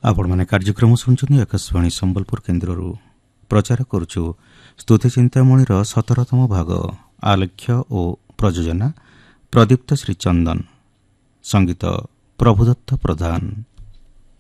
ଆପଣମାନେ କାର୍ଯ୍ୟକ୍ରମ ଶୁଣୁଛନ୍ତି ଆକାଶବାଣୀ ସମ୍ବଲପୁର କେନ୍ଦ୍ରରୁ। ପ୍ରଚାର କରୁଛୁ ସ୍ତୁତି ଚିନ୍ତାମଣିର 17ତମ ଭାଗ। ଆଲେଖ୍ୟ ଓ ପ୍ରଯୋଜନା ପ୍ରଦୀପ୍ତ ଶ୍ରୀ ଚନ୍ଦନ। ସଙ୍ଗୀତ ପ୍ରଭୁଦତ୍ତ ପ୍ରଧାନ।